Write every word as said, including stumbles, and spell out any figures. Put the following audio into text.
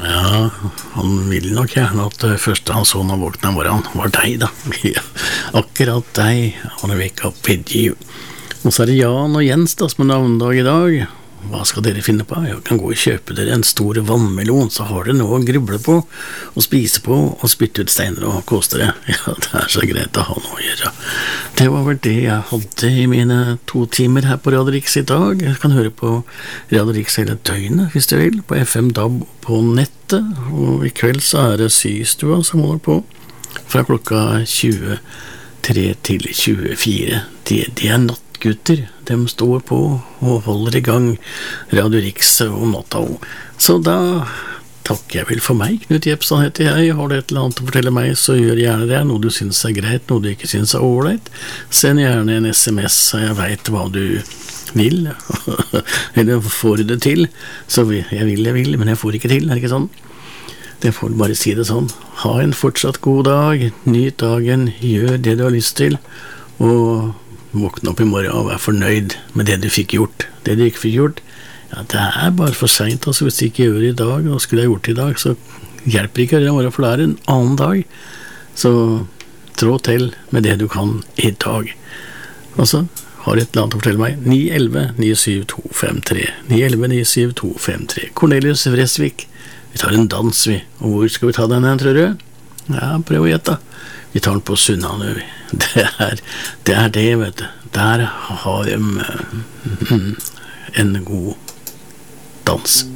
Ja, han ville nok gjerne at det første han så når han våkna morgenen var deg da. Akkurat deg, I wanna wake up with you. Og så er det Jan og Jens da, som er navnedag I dag. Hva skal dere finne på? Jeg kan gå og kjøpe dere en stor vannmelon, så har dere noe å gruble på, og spise på, og spytte ut steiner og kose dere. Ja, det er så greit å ha noe å gjøre. Det var vel det jeg hadde I mine to timer her på Radio Riks I dag. Jeg kan høre på Radio Riks hele døgnet, hvis du vil, på F M D A B på nettet, og I kveld så er det Systua som holder på, fra klokka tjuetre til tjuefire. Det, det er natt. Gutter, de står på og holder I gang Radio Riks om natta. Så da takker jeg vel for meg. Knut Jepsen heter jeg. Har du et eller annet å fortelle meg, så gjør gjerne det. Noe du synes er greit, noe du ikke synes er overleit. Send gjerne en sms, så jeg vet hva du vil. Eller får du det til. Så jeg vil, jeg vil, men jeg får ikke til, er det ikke sånn? Det får bare si det sånn. Ha en fortsatt god dag. Nyt dagen. Gjør det du har lyst til. Og våkne opp I morgen og være fornøyd med det du fikk gjort. Det du ikke fikk gjort, ja, det er bare for sent. Altså, hvis du ikke gjør det I dag, og skulle jeg gjort det I dag, så hjelper ikke det I morgen, for det er en annen dag. Så trå til med det du kan I dag. Altså, har du et eller annet å fortelle meg? ni elleve ni syv to fem tre ni elleve ni syv to fem tre Cornelius Vresvik. Vi tar en dans, vi. Og hvor skal vi ta den her, tror du? Ja, prøv å gjette. Vi tar den på Sunnanø. Det er, det er det, vet du. Der har de uh, en god dans.